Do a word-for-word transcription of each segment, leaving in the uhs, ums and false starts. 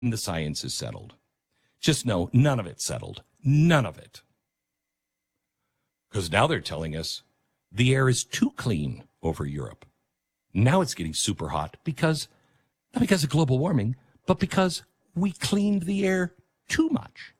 the science is settled. Just know none of it's settled. None of it. Because now they're telling us the air is too clean over Europe. Now it's getting super hot because, not because of global warming, but because we cleaned the air too much.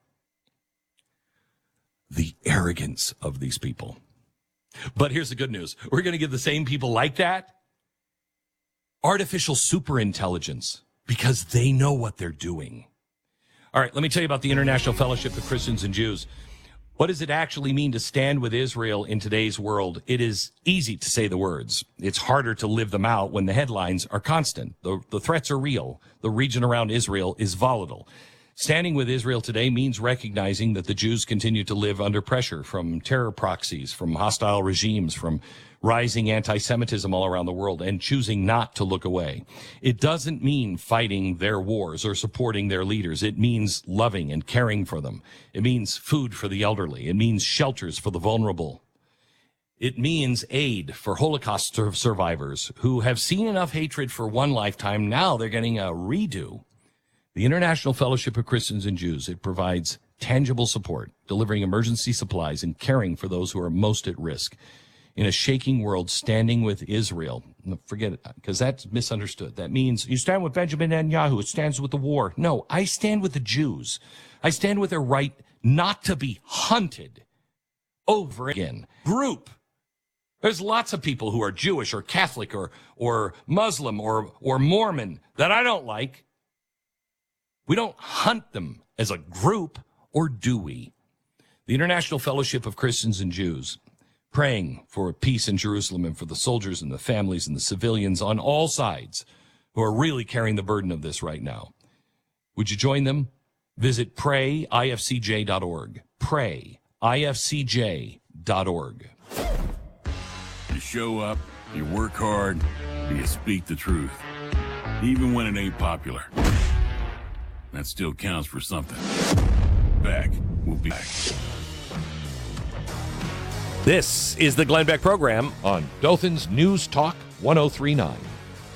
The arrogance of these people. But here's the good news. We're going to give the same people like that artificial superintelligence because they know what they're doing. All right, let me tell you about the International Fellowship of Christians and Jews. What does it actually mean to stand with Israel in today's world? It is easy to say the words. It's harder to live them out when the headlines are constant. The, the threats are real. The region around Israel is volatile. Standing with Israel today means recognizing that the Jews continue to live under pressure from terror proxies, from hostile regimes, from rising anti-Semitism all around the world, and choosing not to look away. It doesn't mean fighting their wars or supporting their leaders. It means loving and caring for them. It means food for the elderly. It means shelters for the vulnerable. It means aid for Holocaust survivors who have seen enough hatred for one lifetime. Now they're getting a redo. The International Fellowship of Christians and Jews, it provides tangible support, delivering emergency supplies and caring for those who are most at risk. In a shaking world, standing with Israel. Forget it, because that's misunderstood. That means you stand with Benjamin Netanyahu. It stands with the war. No, I stand with the Jews. I stand with their right not to be hunted over again. Group. There's lots of people who are Jewish or Catholic or, or Muslim or, or Mormon that I don't like. We don't hunt them as a group, or do we? The International Fellowship of Christians and Jews, praying for peace in Jerusalem and for the soldiers and the families and the civilians on all sides who are really carrying the burden of this right now. Would you join them? Visit pray I F C J dot org. pray I F C J dot org. You show up, you work hard, and you speak the truth, even when it ain't popular. That still counts for something. Back. We'll be back. This is the Glenn Beck Program on Dothan's News Talk one oh three point nine.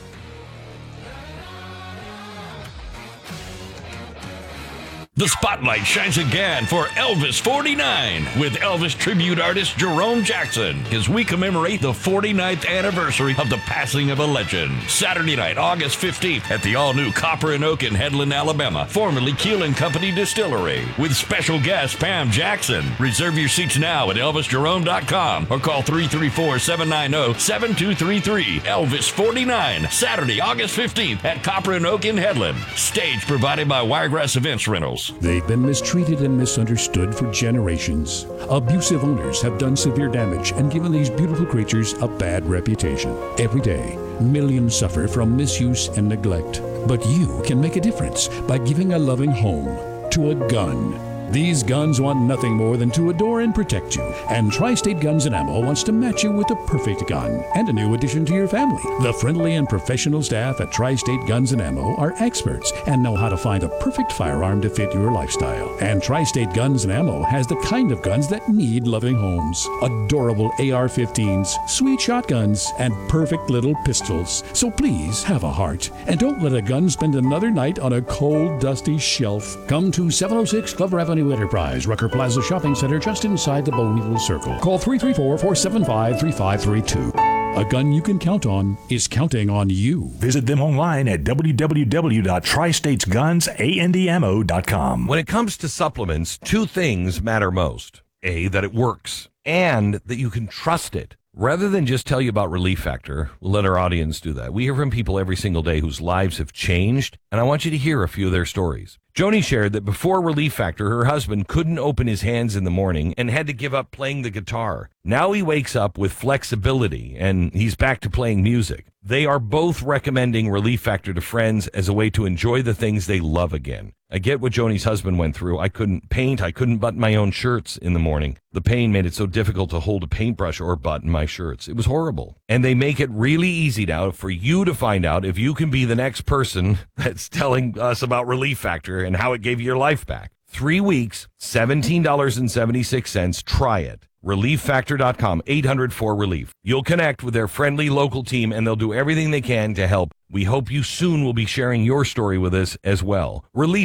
The spotlight shines again for Elvis forty-nine with Elvis tribute artist Jerome Jackson as we commemorate the forty-ninth anniversary of the passing of a legend. Saturday night, August fifteenth at the all-new Copper and Oak in Headland, Alabama, formerly Keel and Company Distillery, with special guest Pam Jackson. Reserve your seats now at elvis jerome dot com or call three three four, seven nine zero, seven two three three. Elvis forty-nine, Saturday, August fifteenth at Copper and Oak in Headland. Stage provided by Wiregrass Events Rentals. They've been mistreated and misunderstood for generations. Abusive owners have done severe damage and given these beautiful creatures a bad reputation. Every day, millions suffer from misuse and neglect. But you can make a difference by giving a loving home to a gun. These guns want nothing more than to adore and protect you. And Tri-State Guns and Ammo wants to match you with the perfect gun and a new addition to your family. The friendly and professional staff at Tri-State Guns and Ammo are experts and know how to find a perfect firearm to fit your lifestyle. And Tri-State Guns and Ammo has the kind of guns that need loving homes. Adorable A R fifteens, sweet shotguns, and perfect little pistols. So please have a heart and don't let a gun spend another night on a cold, dusty shelf. Come to seven oh six Glover Avenue Enterprise, Rucker Plaza Shopping Center, just inside the Bowmanville Circle. Call three three four, four seven five, three five three two. A gun you can count on is counting on you. Visit them online at w w w dot tri states guns and ammo dot com. When it comes to supplements, two things matter most. A, that it works, and that you can trust it. Rather than just tell you about Relief Factor, we'll let our audience do that. We hear from people every single day whose lives have changed, and I want you to hear a few of their stories. Joni shared that before Relief Factor, her husband couldn't open his hands in the morning and had to give up playing the guitar. Now he wakes up with flexibility, and he's back to playing music. They are both recommending Relief Factor to friends as a way to enjoy the things they love again. I get what Joni's husband went through. I couldn't paint. I couldn't button my own shirts in the morning. The pain made it so difficult to hold a paintbrush or button my shirts. It was horrible. And they make it really easy now for you to find out if you can be the next person that's telling us about Relief Factor and how it gave you your life back. Three weeks, seventeen dollars and seventy-six cents. Try it. relief factor dot com, eight hundred four relief. You'll connect with their friendly local team, and they'll do everything they can to help. We hope you soon will be sharing your story with us as well. Relief